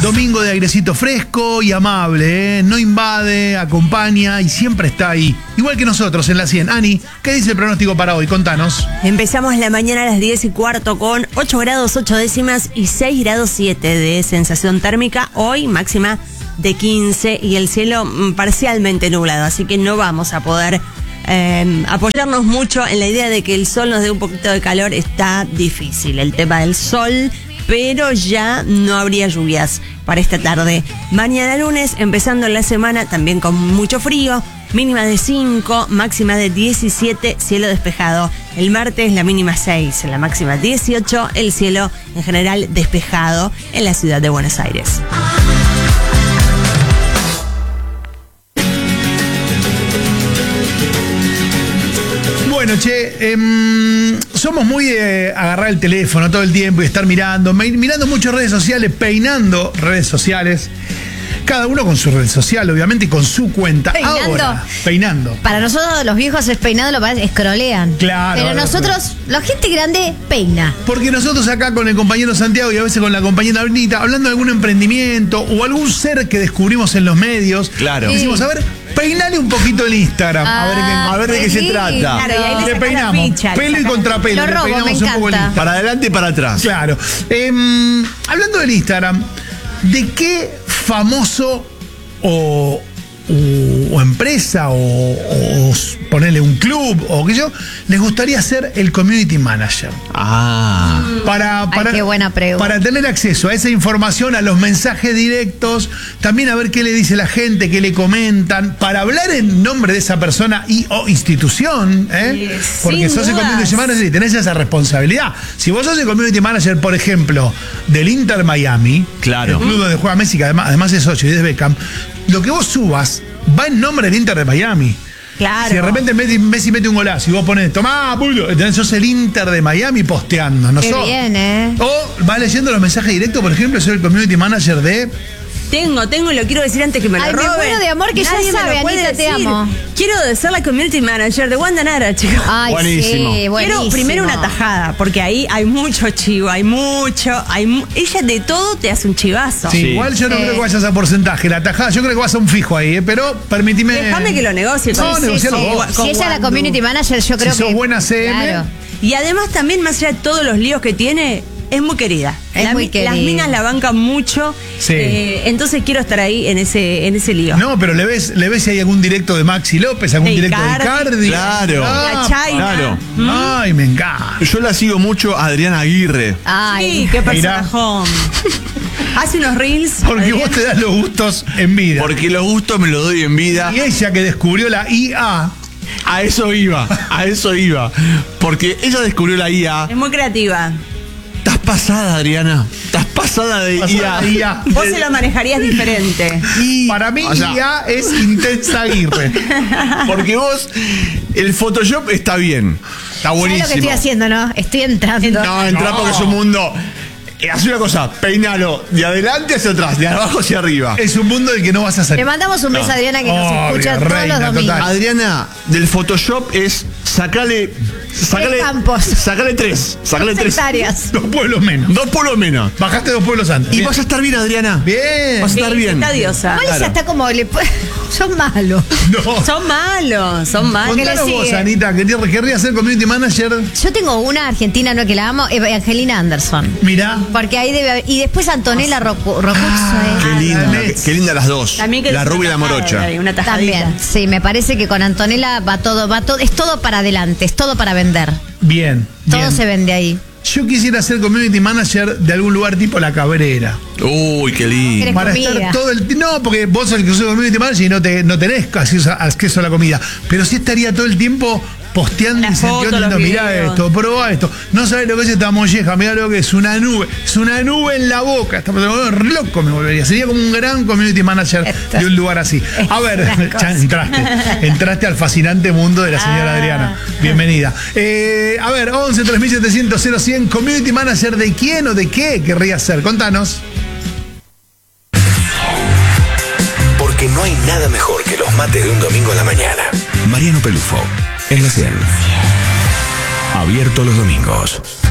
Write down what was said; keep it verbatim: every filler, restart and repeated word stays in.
Domingo de airecito fresco y amable, ¿eh? No invade, acompaña y siempre está ahí. Igual que nosotros en la cien. Ani, ¿qué dice el pronóstico para hoy? Contanos. Empezamos la mañana a las diez y cuarto con ocho grados ocho décimas y seis grados siete de sensación térmica. Hoy máxima de quince y el cielo mm, parcialmente nublado, así que no vamos a poder eh, apoyarnos mucho en la idea de que el sol nos dé un poquito de calor. Está difícil el tema del sol, pero ya no habría lluvias para esta tarde. Mañana lunes, empezando la semana, también con mucho frío, mínima de cinco, máxima de diecisiete, cielo despejado. El martes la mínima seis, la máxima dieciocho, el cielo en general despejado en la ciudad de Buenos Aires. Bueno, che, eh, somos muy de agarrar el teléfono todo el tiempo y estar mirando, mirando muchas redes sociales, peinando redes sociales. Cada uno con su red social, obviamente, y con su cuenta. Peinando. Ahora, peinando. Para nosotros los viejos es peinado, lo que escrolean. Claro. Pero nosotros, la gente grande, peina. Porque nosotros acá con el compañero Santiago y a veces con la compañera Brita, hablando de algún emprendimiento o algún ser que descubrimos en los medios, claro. decimos, a ver, peinale un poquito el Instagram. Ah, a ver, qué, A ver de qué se sí, trata. Claro, y ahí le le sacás peinamos. la ficha, le Pelo y sacás- contrapelo. Lo le robo, peinamos me un poco el encanta. Instagram. Para adelante y para atrás. Claro. Eh, hablando del Instagram, ¿de qué famoso o, o, o empresa o, o ponerle un club o qué sé yo, les gustaría ser el community manager? Ah. Para, para, qué buena pregunta. para tener acceso a esa información, a los mensajes directos, también a ver qué le dice la gente, qué le comentan, para hablar en nombre de esa persona y o institución, ¿eh? Sí, Porque sin sos el dudas. community manager y tenés esa responsabilidad. Si vos sos el community manager, por ejemplo, del Inter Miami, Claro. el club donde juega Messi, que además, además es socio y es Beckham, lo que vos subas va en nombre del Inter de Miami. Claro. Si de repente Messi, Messi mete un golazo y vos ponés, tomá, pulo, entonces sos el Inter de Miami posteando, ¿no Qué sos? bien, ¿eh? O vas leyendo los mensajes directos, por ejemplo, soy el community manager de... Tengo, tengo y lo quiero decir antes que me lo Ay, me roben. muero de amor que ya Nadie me lo sabe, puede Anita, te decir. amo. Quiero ser la community manager de Wanda Nara, chicos. Ay, Buenísimo. sí, buenísimo. Quiero primero una tajada, porque ahí hay mucho chivo, hay mucho, hay mu- ella de todo te hace un chivazo. Sí, Sí. igual yo no Sí. creo que vayas a porcentaje, la tajada, yo creo que vas a un fijo ahí, ¿eh? Pero permitime... Déjame que lo negocie. No, con- negocialo sí, sí, vos. con Si ella es la Wandu. community manager, yo creo Si que... sos buena C M, Claro. Y además también, más allá de todos los líos que tiene, es muy querida. Es La muy mi- querida. Las minas la bancan mucho. Sí. eh, entonces quiero estar ahí en ese, en ese lío. No, pero le ves, le ves si hay algún directo de Maxi López, algún De directo de Icardi. Icardi. Claro. Ah, La China. Claro. ¿Mm? Ay, me encanta. Yo la sigo mucho a Adriana Aguirre. Ay, Sí, qué Mirá. personajón. Hace unos reels. Porque Adrián. vos te das los gustos en vida. Porque los gustos me los doy en vida. Y ella que descubrió la I A, A eso iba, a eso iba. Porque ella descubrió la I A. Es muy creativa. ¿Estás pasada, Adriana? ¿Estás pasada de pasó I la A? I A. Vos se lo manejarías diferente. Y, Para mí o sea, I A es Intensa Aguirre. porque vos, el Photoshop está bien. Está ¿sabes buenísimo. lo que estoy haciendo, no? Estoy entrando. No, entra No. porque es un mundo. Eh, Haz una cosa, peinalo de adelante hacia atrás, de abajo hacia arriba. Es un mundo del que no vas a Le salir. mandamos un beso No. a Adriana que nos Obvio, escucha todos reina, los domingos. total. Adriana, del Photoshop es sacale. Sacale, campos. sacale tres. Sacale Tres tres. hectáreas. Dos pueblos menos. Dos por lo menos. Bajaste dos pueblos antes. Y Bien. vas a estar bien, Adriana. Bien. Vas a estar Sí, bien. está diosa. Igual ella Claro. está como... Le... Son malos. No. Son malos, son malos. que le Contanos vos, sigue. Anita, que te- querrías ser community manager. Yo tengo una argentina, no que la amo, Angelina Anderson. Mirá. Porque ahí debe haber... Y después Antonella Rocu- Rocuzzo. Ah, eh. Qué linda, la qué, Nets. qué linda las dos. También que la es rubia y la una tajada, morocha. eh, Una tajadita. También, sí, me parece que con Antonella va todo, va todo, es todo para adelante, es todo para vender. Bien. Todo bien. se vende ahí. Yo quisiera ser community manager de algún lugar tipo La Cabrera. Uy, qué lindo. ¿Querés Para comida? estar todo el tiempo. No, porque vos sos el que sos community manager y no, te, no tenés acceso a, acceso a la comida. Pero sí estaría todo el tiempo posteando La y foto, diciendo, los mirá videos. esto, probá esto. No sabés lo que es esta molleja, mirá lo que es una nube. Es una nube en la boca. Estamos re loco me volvería. Sería como un gran community manager Esto- de un lugar así. A ver, Estas ya cosas. entraste. Entraste al fascinante mundo de la señora Ah. Adriana. Bienvenida. Eh, a ver, once tres mil setecientos cero cien, community manager de quién o de qué querrías ser. Contanos. Porque no hay nada mejor que los mates de un domingo a la mañana. Mariano Pelufo, en la cien. Abierto los domingos.